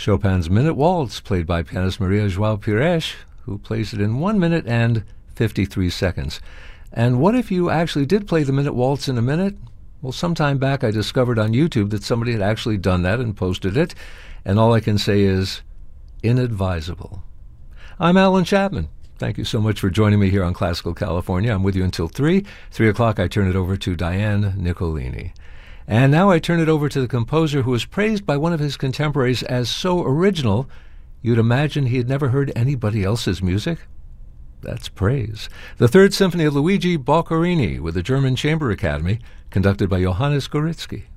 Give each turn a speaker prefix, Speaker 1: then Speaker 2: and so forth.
Speaker 1: Chopin's Minute Waltz, played by pianist Maria João Pires, who plays it in 1 minute and 53 seconds. And what if you actually did play the Minute Waltz in a minute? Well, sometime back I discovered on YouTube that somebody had actually done that and posted it, and all I can say is inadvisable. I'm Alan Chapman. Thank you so much for joining me here on Classical California. I'm with you until 3. 3 o'clock I turn it over to Diane Nicolini. And now I turn it over to the composer who was praised by one of his contemporaries as so original, you'd imagine he had never heard anybody else's music. That's praise. The Third Symphony of Luigi Boccherini with the German Chamber Academy, conducted by Johannes Gorizki.